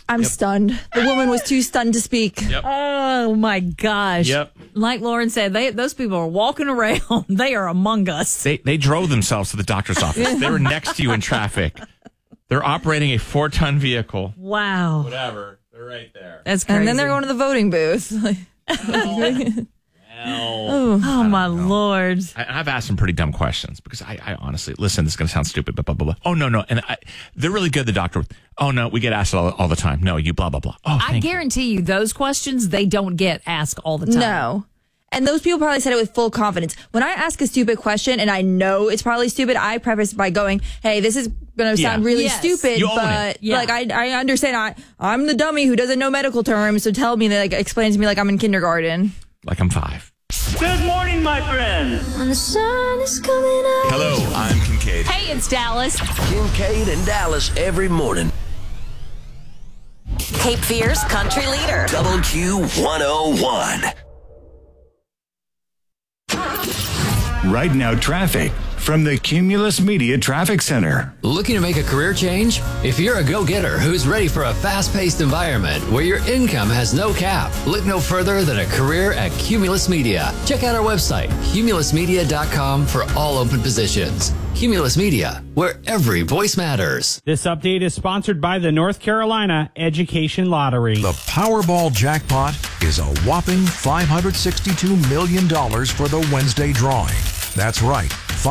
I'm stunned. The woman was too stunned to speak. Yep. Oh, my gosh. Yep. Like Lauren said, those people are walking around. They are among us. They drove themselves to the doctor's office. They were next to you in traffic. They're operating a 4-ton vehicle. Wow. Whatever. They're right there. That's crazy. And then they're going to the voting booth. Oh, my Lord. I've asked some pretty dumb questions because I honestly, listen, this is going to sound stupid, but blah, blah, blah. Oh, no. And they're really good, the doctor. Oh, no, we get asked all the time. No, you blah, blah, blah. Oh, I guarantee you those questions, they don't get asked all the time. No. And those people probably said it with full confidence. When I ask a stupid question and I know it's probably stupid, I preface by going, hey, this is going to sound really stupid, You own but it. Yeah. like I understand. I'm the dummy who doesn't know medical terms, so tell me, like, explain to me like I'm in kindergarten. Like I'm 5. Good morning, my friend. And the sun is coming up. Hello, I'm Kincaid. Hey, it's Dallas. Kincaid and Dallas every morning. Cape Fear's country leader. Double Q 101. Right now, traffic from the Cumulus Media Traffic Center. Looking to make a career change? If you're a go-getter who's ready for a fast-paced environment where your income has no cap, look no further than a career at Cumulus Media. Check out our website, cumulusmedia.com, for all open positions. Cumulus Media, where every voice matters. This update is sponsored by the North Carolina Education Lottery. The Powerball jackpot is a whopping $562 million for the Wednesday drawing. That's right,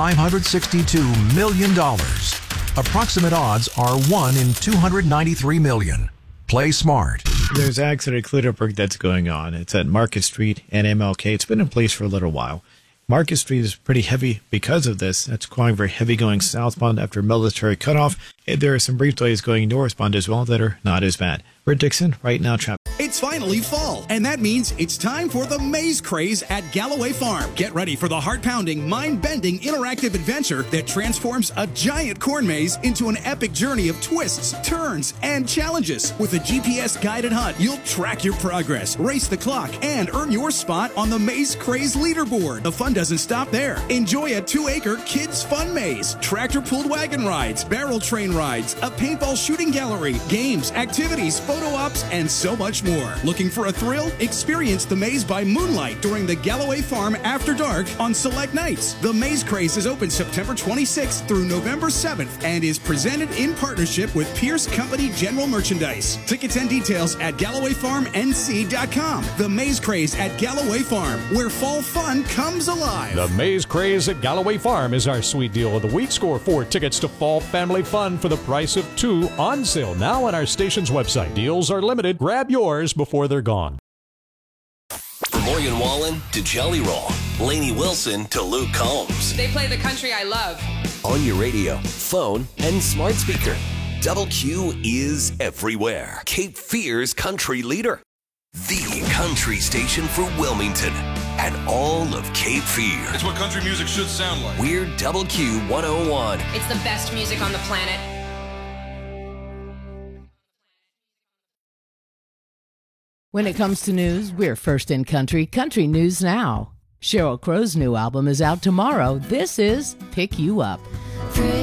$562 million. Approximate odds are 1 in 293 million. Play smart. There's an accident at Clutterburg that's going on. It's at Market Street and MLK. It's been in place for a little while. Market Street is pretty heavy because of this. That's causing very heavy going southbound after military cutoff. There are some brief delays going northbound as well that are not as bad. We're Dixon, right now traffic. It's finally fall, and that means it's time for the Maze Craze at Galloway Farm. Get ready for the heart-pounding, mind-bending, interactive adventure that transforms a giant corn maze into an epic journey of twists, turns, and challenges. With a GPS-guided hunt, you'll track your progress, race the clock, and earn your spot on the Maze Craze leaderboard. The fun doesn't stop there. Enjoy a 2-acre kids' fun maze, tractor-pulled wagon rides, barrel train rides, a paintball shooting gallery, games, activities, photo ops, and so much more. Looking for a thrill? Experience the maze by moonlight during the Galloway Farm After Dark on select nights. The Maze Craze is open September 26th through November 7th and is presented in partnership with Pierce Company General Merchandise. Tickets and details at GallowayFarmNC.com. The Maze Craze at Galloway Farm, where fall fun comes alive. The Maze Craze at Galloway Farm is our sweet deal of the week. Score 4 tickets to Fall Family Fun for the price of 2, on sale now on our station's website. Deals are limited. Grab yours before they're gone. From Morgan Wallen to Jelly Roll, Lainey Wilson to Luke Combs. They play the country I love. On your radio, phone, and smart speaker. Double Q is everywhere. Cape Fear's country leader. The country station for Wilmington and all of Cape Fear. It's what country music should sound like. We're Double Q 101. It's the best music on the planet. When it comes to news, we're first in country. Country News Now. Sheryl Crow's new album is out tomorrow. This is Pick You Up.